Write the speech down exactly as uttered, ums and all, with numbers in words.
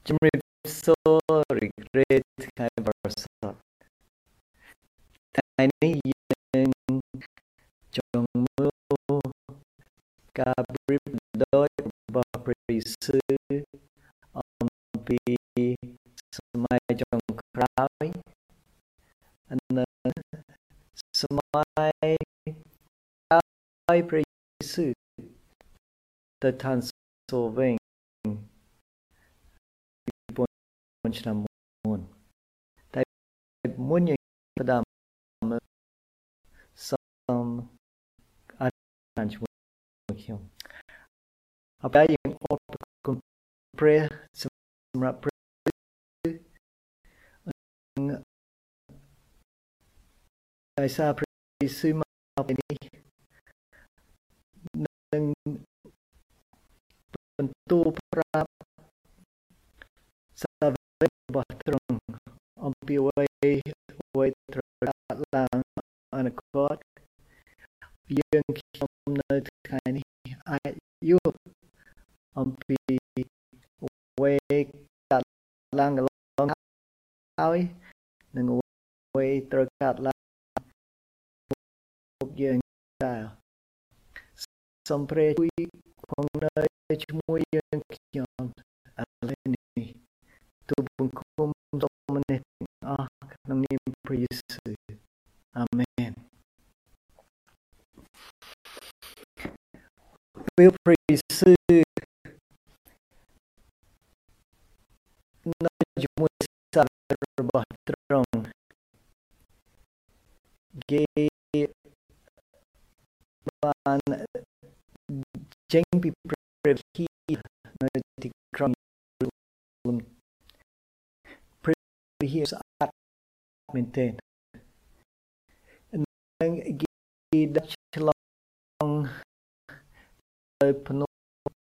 ជំរាបសួររីករាយថ្ងៃបរិសុទ្ធថ្ងៃនេះយើងចង់មើលការប្រៀបដូចរបស់ព្រះយេស៊ូវអំពីសម័យចុងក្រោយនិងសម័យក្រោយព្រះយេស៊ូវទៅឋានសួគ៌វិញឆ្នាំមុនតែមុនយើងផ្ដើមមើលសូមអធិដ្ឋានជាមួយខ្ញុំអបយើងអរគុណព្រះសម្រាប់ព្រះដោយសារព្រះយេស៊ូវមកពេលនេះនឹងបន្ទូលប្រាប់សាវករបស់ទ្រង់អំពីអ្វីអ្វីត្រូវកើតឡើងអនាគតយើងខ្ញុំនៅថ្ងៃនេះអាចយល់អំពីអ្វីកើតឡើងកន្លងហើយនិងអ្វីត្រូវកើតឡើងពួកយើងដែរសូមព្រះជួយគង់នៅជាមួយយើងខ្ញុំឥឡូវនេះទូបង្គំសូមម្នេះទាំងអស់ក្នុងនាមព្រះយេស៊ូវអាមែនពេលព្រះយេស៊ូវនៅជាមួយសាវករបស់ទ្រង់គេបានចេញពីព្រះវិហារនៅទីក្រុងព្រះវិហារស្អាតមែនទែននិងគេដាក់ឆ្លងទៅភ្ន